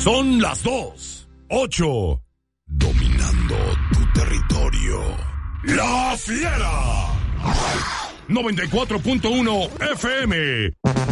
Son las 2:08. Dominando tu territorio. La Fiera. 94.1 FM.